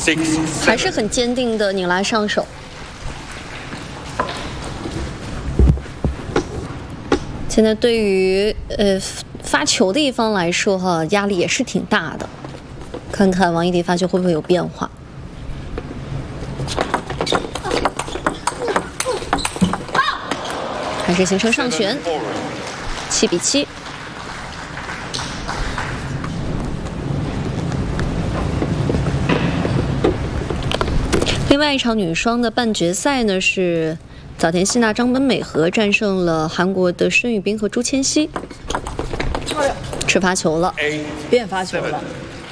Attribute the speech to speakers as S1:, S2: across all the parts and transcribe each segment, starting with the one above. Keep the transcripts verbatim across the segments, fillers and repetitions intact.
S1: 还是很坚定的拧来上手。现在对于呃发球的一方来说，哈，压力也是挺大的。看看王艺迪发球会不会有变化。 还是形成上旋，七比七。另外一场女双的半决赛呢，是早田希娜、张本美和战胜了韩国的申宇彬和朱千熙。吃发球了，
S2: 变发球了。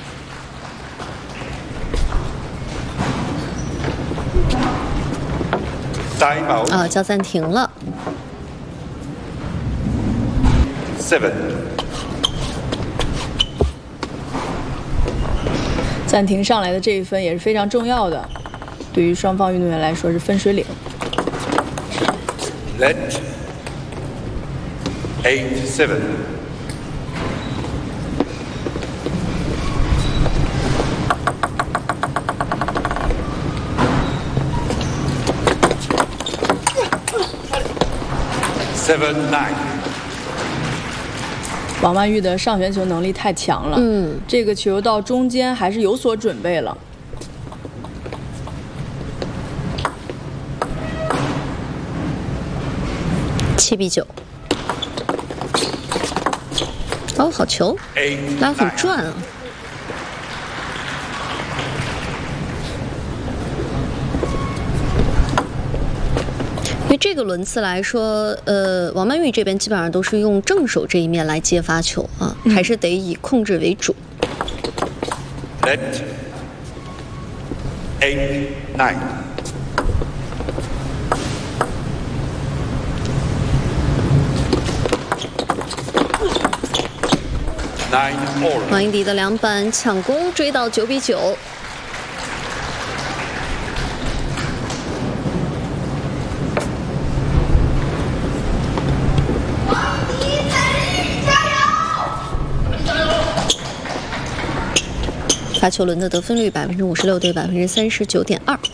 S1: 啊，叫暂停了。
S3: Seven。
S2: 暂停上来的这一分也是非常重要的，对于双方运动员来说是分水岭。
S3: Let。Eight seven。 Seven nine。
S2: 王曼玉的上旋球能力太强了，
S1: 嗯，
S2: 这个球到中间还是有所准备了。
S1: 七比九。哦，好球，拉很转啊。 因为这个轮次来说，呃，王曼玉这边基本上都是用正手这一面来接发球啊，嗯、还是得以控制为主。
S3: Let eight nine。Nine all。
S1: 王艺迪的两板抢攻追到九比九。 发球轮的得分率百分之五十六对百分之三十九点二。